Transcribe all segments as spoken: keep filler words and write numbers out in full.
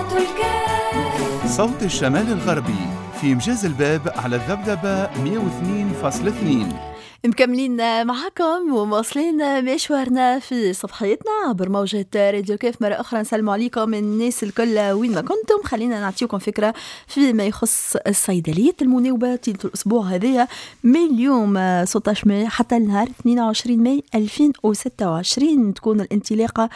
صوت الشمال الغربي في مجاز الباب على الذبذبة مئة واثنين فاصلة اثنين. مكملين معكم ومواصلين مشوارنا في صفحتنا عبر موجة راديو كاف. مرة أخرى نسلم عليكم الناس الكل وين ما كنتم. خلينا نعطيكم فكرة فيما يخص الصيدلية المناوبة طيلة الأسبوع هذايا من اليوم ستة عشر ماي حتى النهار اثنين وعشرين ماي ألفين وستة وعشرين تكون الانطلاقة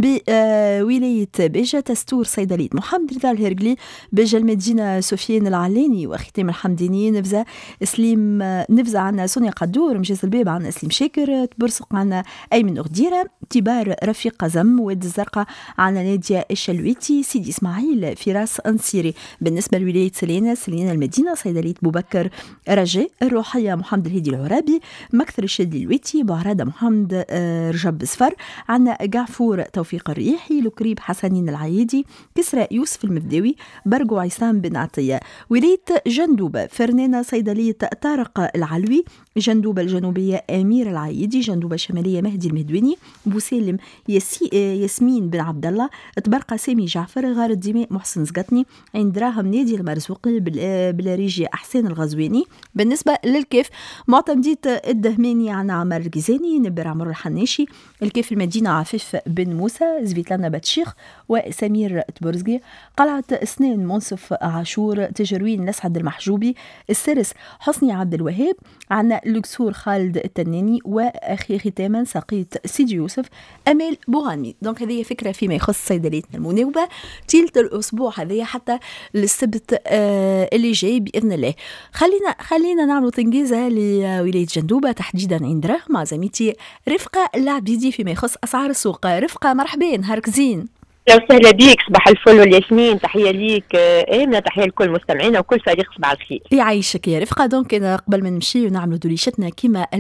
بولاية بيجة تستور صيدلية محمد رضا الهرقلي، بيجة المدينة سفيان العلاني، وختام الحمداني نفزة سليم نفزة عنا سونيا قدور، مجاز الباب عنا سليم شاكر، تبرسق عنا أيمن أغديرة، تبار رفيق قزم، واد الزرقاء عنا نادية الشلويتي، سيدي إسماعيل فراس أنصيري. بالنسبة لولاية سلينة سلينة المدينة صيدلية بوبكر رجاء، الروحية محمد الهدي العرابي، مكثر الشدي الويتي، بعرادة محمد رجب صفر، عنا قعفور توفيق الريحي، لكريب حسنين العيدي، كسرى يوسف المفداوي، برقو عيسام بن عطية. ولاية جندوبة فرنانة صيدلية طارق العلوي، جندوبة الجنوبية أمير العايدي، جندوبة الشمالية مهدي المهدويني، بوسالم يسي... ياسمين بن عبد الله، تبرقى سامي جعفر، غار الدماء محسن زقطني، عند دراهم نادي المرزوقي، بلاريجيا أحسان الغزواني. بالنسبة للكيف معتمدية الدهماني عن عمر الجزاني، نبر عمر الحناشي، الكيف المدينة عفيف بن موسى، زفيتلانا باتشيخ وسمير تبرزقي، قلعة اسنان منصف عاشور، تجروين لسعد المحجوبي، السرس حسني عبد الوهاب، عنا لوكسور خالد التناني، واخي ختاما سقيت سيدي يوسف امال بوغاني. دونك هذه فكره فيما يخص صيدليتنا المناوبه طيله الاسبوع هذه حتى للسبت آه اللي جاي باذن الله. خلينا خلينا نعملوا تنجيزه لولايه جندوبه تحديدا عند راه مع زميلتي رفقه العبيدي فيما يخص اسعار السوق. رفقه مرحبا، نهارك زين. لو سهلا بيك، صباح الفل والياسمين، تحيه ليك امنه، تحيه لكل مستمعينا وكل فريق صباح الخير. يعيشك يا رفقه. دونك قبل ما نمشي ونعملوا دوليشتنا كما